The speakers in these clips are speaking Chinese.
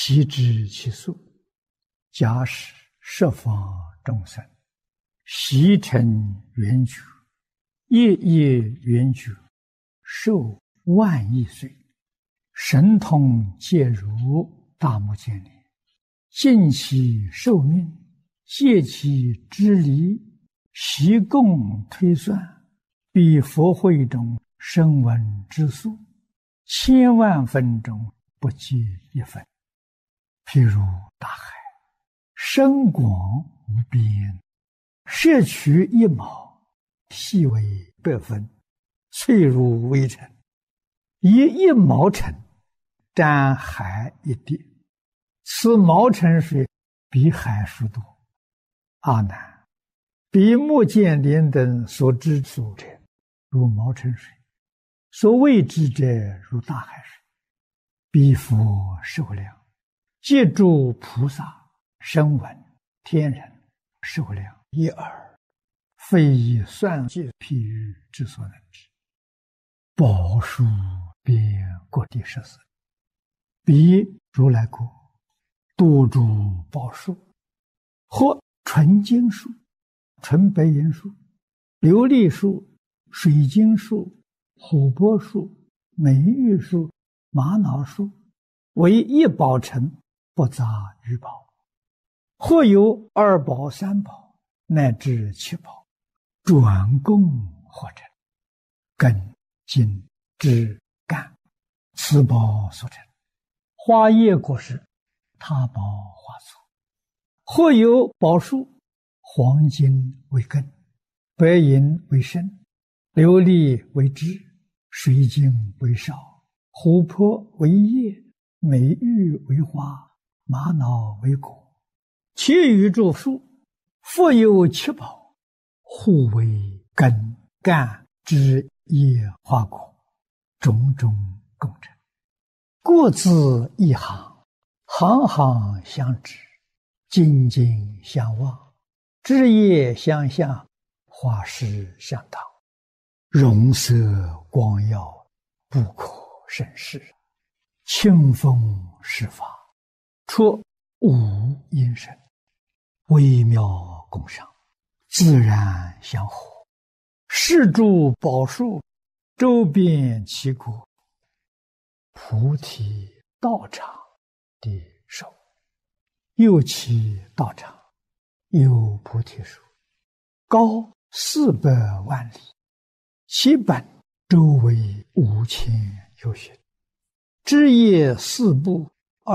悉知其数。假使十方众生，悉成圆觉，夜夜圆觉，寿万亿岁，神通皆如大目犍连，尽其寿命，借其支离，悉共推算，比佛会中声闻之数，千万分中不计一分。譬如大海，深广无边，摄取一毛，细为百分，脆如微尘，以一毛尘沾海一滴，此毛尘水比海数多。阿难，比目犍连等所知所者，如毛尘水；所未知者，如大海水。彼佛寿量，借诸菩萨、声闻、天人寿量一耳，非以算计譬喻之所能知。宝树遍各地14，彼如来国，多诸宝树，或纯金树、纯白银树、琉璃树、水晶树、琥珀树、美玉树、玛瑙树，为一宝城，不杂于宝。或有2宝、3宝，乃至7宝，转供或成，根、茎、枝、干，此宝所成。花叶果实，他宝花簇。或有宝树，黄金为根，白银为身，琉璃为枝，水晶为少，琥珀为叶，美玉为花，玛瑙为果。其余诸树，复有7宝，互为根、干、枝、叶、花、果，种种共成。各自一行，行行相知，茎茎相望，枝叶相向，花实相当，容色光耀，不可胜视。清风施法，出无因声，微妙共赏，自然相合。是诸宝树，周遍其国，菩提道场的寿。又其道场，有菩提树，高400万里，其本周围5000由旬，枝叶4部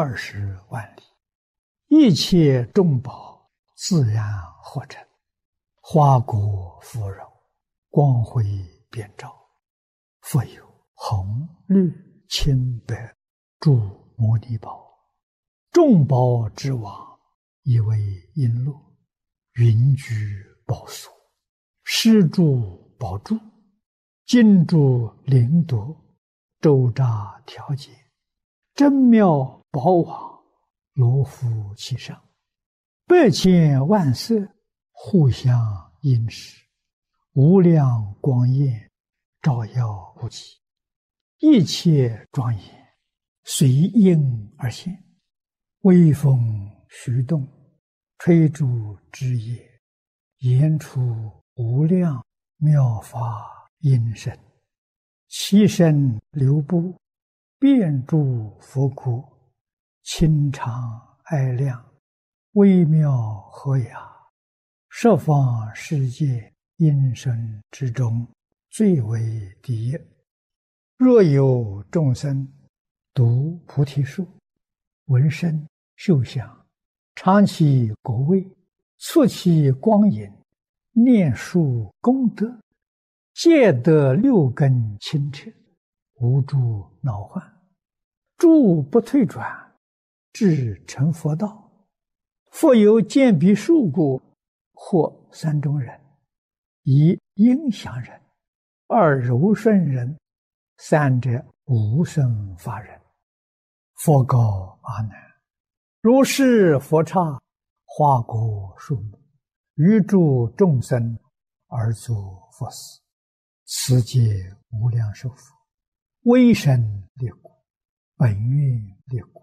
20万里，一切众宝自然合成，花果芙蓉，光辉遍照。复有红、绿、青、白诸摩尼宝，众宝之王，以为璎珞，云居宝所，施诸宝柱，金珠灵夺，周匝调节，真妙宝网，罗敷其上，100千万色，互相映饰，无量光焰，照耀不极，一切庄严，随应而现。微风徐动，吹诸枝叶，言出无量妙法音声，其声流布，遍诸佛国，清长爱亮，微妙和雅，十方世界音声之中，最为第一。若有众生读菩提树，闻声嗅香，尝其果味，触其光影，念树功德，皆得6根清澈，无诸恼患，诸不退转，至成佛道。复有见彼树故，或3种人：一应祥人，2柔顺人，3者无生法人。佛告阿难：如是佛刹，花果树木，于诸众生而作佛事，此皆无量寿佛，威神力果，本愿力果，